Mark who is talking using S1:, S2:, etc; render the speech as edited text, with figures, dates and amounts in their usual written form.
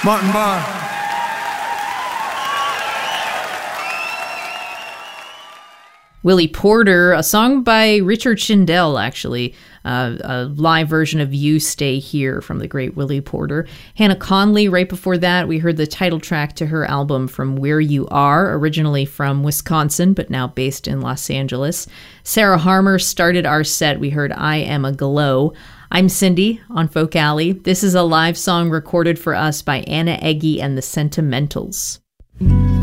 S1: Martin Barr.
S2: Willie Porter, a song by Richard Shindell, actually, a live version of You Stay Here from the great Willie Porter. Hannah Conley, right before that, we heard the title track to her album From Where You Are, originally from Wisconsin, but now based in Los Angeles. Sarah Harmer started our set. We heard I Am a Glow. I'm Cindy on Folk Alley. This is a live song recorded for us by Anna Eggy and the Sentimentals.